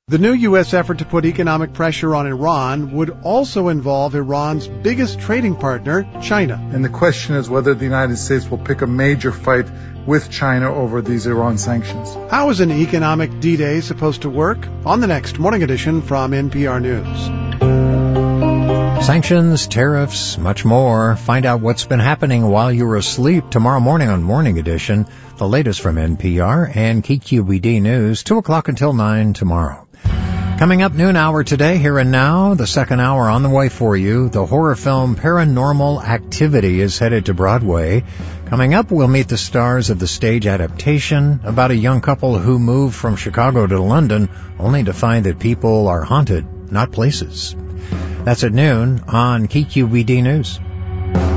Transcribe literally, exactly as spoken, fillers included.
The new U S effort to put economic pressure on Iran would also involve Iran's biggest trading partner, China. And the question is whether the United States will pick a major fight with China over these Iran sanctions. How is an economic D-Day supposed to work? On the next Morning Edition from N P R News. Sanctions, tariffs, much more. Find out what's been happening while you're asleep tomorrow morning on Morning Edition. The latest from N P R and K Q B D News, two o'clock until nine tomorrow. Coming up noon hour today, here and now, the second hour on the way for you. The horror film Paranormal Activity is headed to Broadway. Coming up, we'll meet the stars of the stage adaptation about a young couple who moved from Chicago to London only to find that people are haunted, not places. That's at noon on K Q B D News.